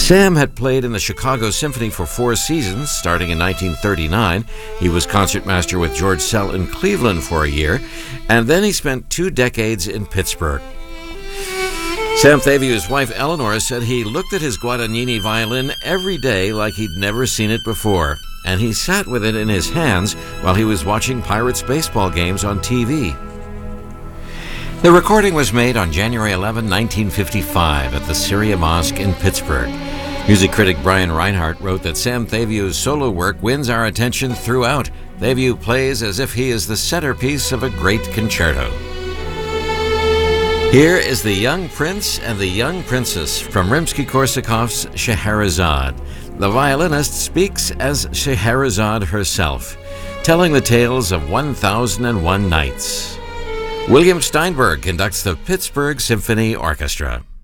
Sam had played in the Chicago Symphony for 4 seasons, starting in 1939. He was concertmaster with George Szell in Cleveland for a year, and then he spent 2 decades in Pittsburgh. Samthaviu's wife Eleanor said he looked at his Guadagnini violin every day like he'd never seen it before, and he sat with it in his hands while he was watching Pirates baseball games on TV. The recording was made on January 11, 1955 at the Syria Mosque in Pittsburgh. Music critic Brian Reinhardt wrote that Samthaviu's solo work wins our attention throughout. Thaviu plays as if he is the centerpiece of a great concerto. Here is the Young Prince and the Young Princess from Rimsky-Korsakov's Scheherazade. The violinist speaks as Scheherazade herself, telling the tales of 1001 Nights. William Steinberg conducts the Pittsburgh Symphony Orchestra.